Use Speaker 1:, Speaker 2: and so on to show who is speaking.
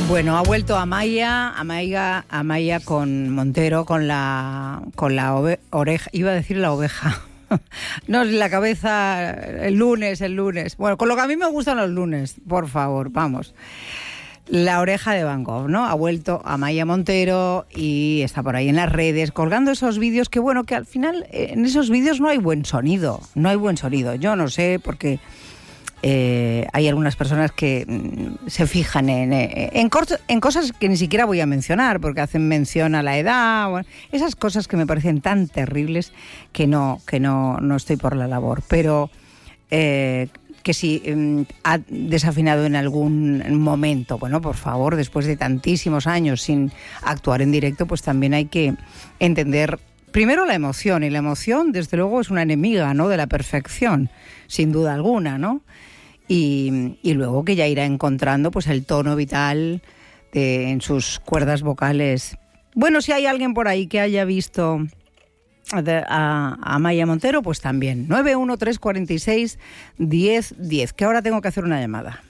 Speaker 1: Bueno, ha vuelto Amaya con Montero, con la oreja, iba a decir la oveja. No, la cabeza, el lunes. Bueno, con lo que a mí me gustan los lunes, por favor, vamos. La oreja de Van Gogh, ¿no? Ha vuelto Amaya Montero y está por ahí en las redes colgando esos vídeos que, bueno, que al final en esos vídeos no hay buen sonido. Yo no sé, porque hay algunas personas que se fijan en cosas que ni siquiera voy a mencionar, porque hacen mención a la edad, bueno, esas cosas que me parecen tan terribles que no estoy por la labor. Pero que si ha desafinado en algún momento, bueno, por favor, después de tantísimos años sin actuar en directo, pues también hay que entender primero la emoción, y la emoción, desde luego, es una enemiga, ¿no?, de la perfección, sin duda alguna, ¿no? Y luego que ya irá encontrando pues el tono vital en sus cuerdas vocales. Bueno, si hay alguien por ahí que haya visto a Amaya Montero, pues también. 913461010, que ahora tengo que hacer una llamada.